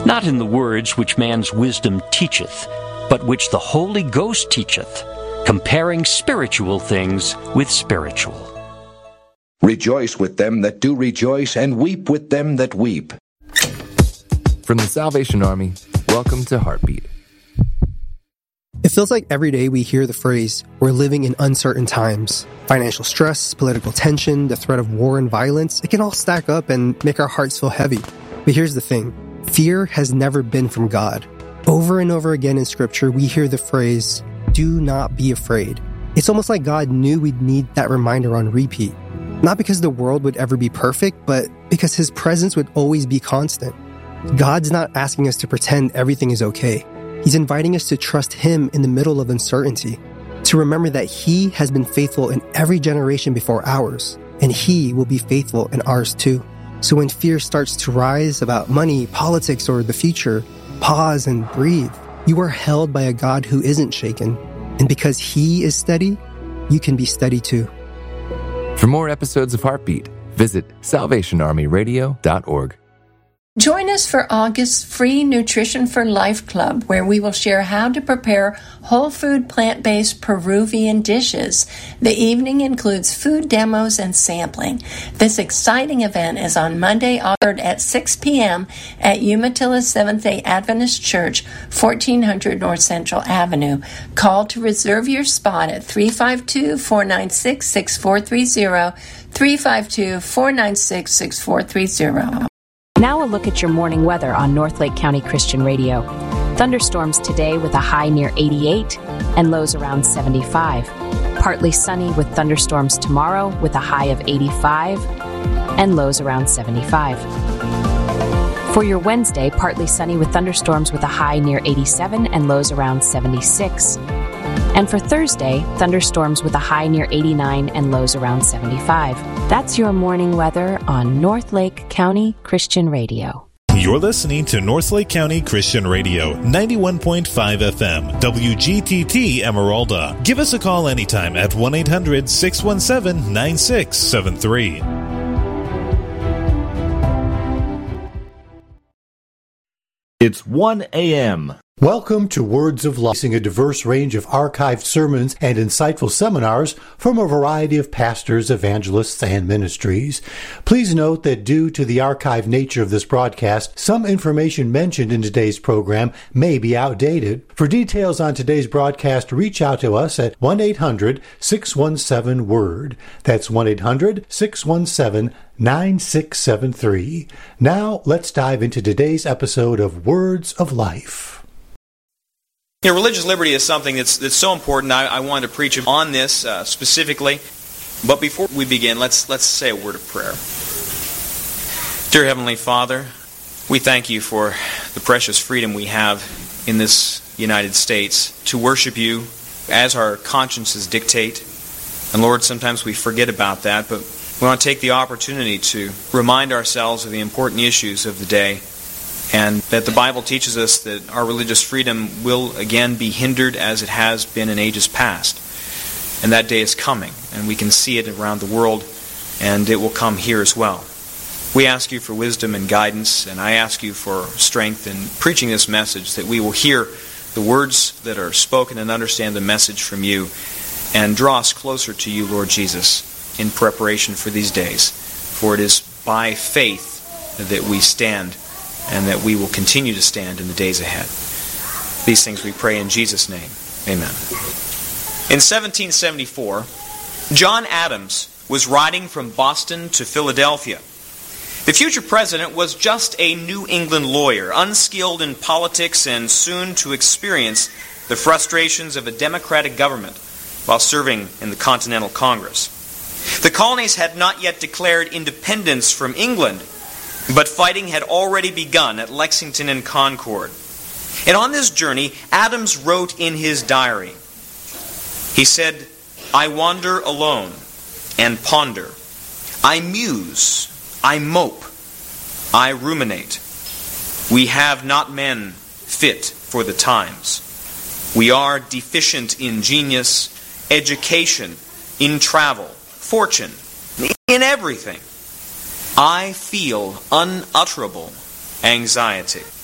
not in the words which man's wisdom teacheth, but which the Holy Ghost teacheth, comparing spiritual things with spiritual. Rejoice with them that do rejoice, and weep with them that weep. From the Salvation Army, welcome to Heartbeat. It feels like every day we hear the phrase, we're living in uncertain times. Financial stress, political tension, the threat of war and violence, it can all stack up and make our hearts feel heavy. But here's the thing, fear has never been from God. Over and over again in Scripture, we hear the phrase, do not be afraid. It's almost like God knew we'd need that reminder on repeat. Not because the world would ever be perfect, but because His presence would always be constant. God's not asking us to pretend everything is okay. He's inviting us to trust Him in the middle of uncertainty, to remember that He has been faithful in every generation before ours, and He will be faithful in ours too. So when fear starts to rise about money, politics, or the future, pause and breathe. You are held by a God who isn't shaken, and because He is steady, you can be steady too. For more episodes of Heartbeat, visit salvationarmyradio.org. Join us for August's free Nutrition for Life Club, where we will share how to prepare whole food, plant-based Peruvian dishes. The evening includes food demos and sampling. This exciting event is on Monday, August 3rd at 6 p.m. at Umatilla Seventh-day Adventist Church, 1400 North Central Avenue. Call to reserve your spot at 352-496-6430, 352-496-6430. Now a look at your morning weather on Northlake County Christian Radio. Thunderstorms today with a high near 88 and lows around 75. Partly sunny with thunderstorms tomorrow with a high of 85 and lows around 75. For your Wednesday, partly sunny with thunderstorms with a high near 87 and lows around 76. And for Thursday, thunderstorms with a high near 89 and lows around 75. That's your morning weather on Northlake County Christian Radio. You're listening to Northlake County Christian Radio, 91.5 FM, WGTT Emeralda. Give us a call anytime at 1-800-617-9673. It's 1 a.m. Welcome to Words of Life, a diverse range of archived sermons and insightful seminars from a variety of pastors, evangelists, and ministries. Please note that due to the archived nature of this broadcast, some information mentioned in today's program may be outdated. For details on today's broadcast, reach out to us at 1-800-617-WORD. That's 1-800-617-9673. Now, let's dive into today's episode of Words of Life. You know, religious liberty is something that's so important. I wanted to preach on this specifically. But before we begin, let's say a word of prayer. Dear Heavenly Father, we thank You for the precious freedom we have in this United States to worship You as our consciences dictate. And Lord, sometimes we forget about that, but we want to take the opportunity to remind ourselves of the important issues of the day, and that the Bible teaches us that our religious freedom will again be hindered as it has been in ages past. And that day is coming, and we can see it around the world, and it will come here as well. We ask You for wisdom and guidance, and I ask You for strength in preaching this message, that we will hear the words that are spoken and understand the message from You, and draw us closer to You, Lord Jesus, in preparation for these days. For it is by faith that we stand, and that we will continue to stand in the days ahead. These things we pray in Jesus' name. Amen. In 1774, John Adams was riding from Boston to Philadelphia. The future president was just a New England lawyer, unskilled in politics and soon to experience the frustrations of a democratic government while serving in the Continental Congress. The colonies had not yet declared independence from England, but fighting had already begun at Lexington and Concord. And on this journey, Adams wrote in his diary, he said, "I wander alone and ponder. I muse, I mope, I ruminate. We have not men fit for the times. We are deficient in genius, education, in travel, fortune, in everything. I feel unutterable anxiety."